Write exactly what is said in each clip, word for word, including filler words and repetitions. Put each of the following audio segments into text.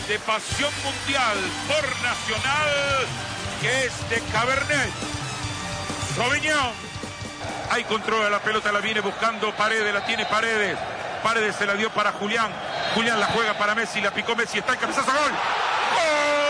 de pasión mundial por Nacional, que es de Cabernet Sauvignon. Ahí controla la pelota, la viene buscando Paredes, la tiene Paredes. Paredes se la dio para Julián. Julián la juega para Messi, la picó Messi, está el cabezazo, gol. ¡Gol!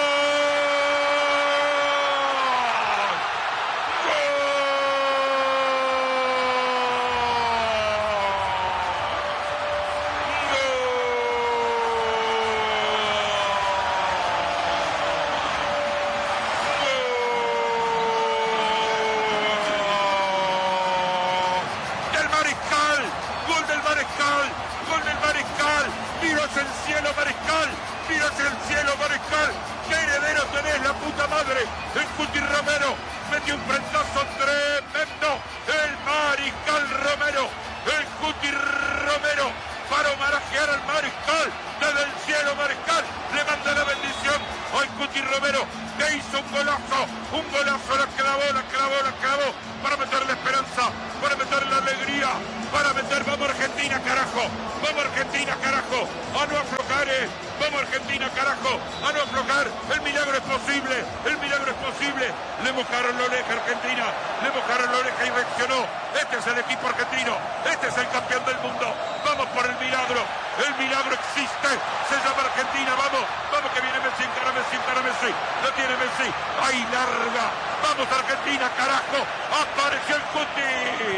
Gol del Mariscal, mira hacia el cielo Mariscal, mira hacia el cielo Mariscal, qué heredero tenés la puta madre, el Cuti Romero, metió un frentazo tremendo, el Mariscal Romero, el Cuti Romero, para homenajear al Mariscal, desde el cielo Mariscal, le manda la bendición al Cuti Romero, que hizo un golazo, un golazo, la clavó, la clavó, la clavó, para meter la esperanza, para meter la alegría, para meter, vamos Argentina, carajo, vamos Argentina, carajo, a no aflojar, eh. Vamos Argentina, carajo, a no aflojar, el milagro es posible, el milagro es posible, le mojaron la oreja Argentina, le mojaron la oreja y reaccionó, este es el equipo argentino, este es el campeón del mundo, vamos por el milagro, el milagro existe, se llama Argentina, vamos, vamos que viene Messi, encara Messi, encara Messi, lo tiene Messi, ahí larga, vamos Argentina, carajo, apareció el Cuti.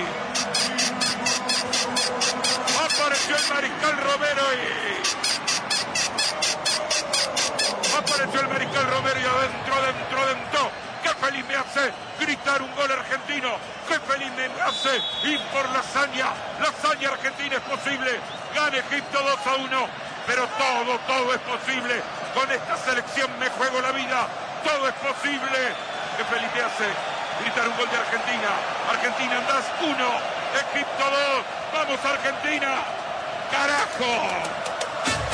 Apareció el Mariscal Romero y... Apareció el Mariscal Romero y adentro, adentro, adentro. ¡Qué feliz me hace gritar un gol argentino! ¡Qué feliz me hace ir por la hazaña! La hazaña argentina es posible. Gana Egipto dos a uno. Pero todo, todo es posible. Con esta selección me juego la vida. Todo es posible. ¡Qué feliz me hace gritar un gol de Argentina! Argentina andás uno, Egipto dos. ¡Vamos Argentina! ¡Carajo!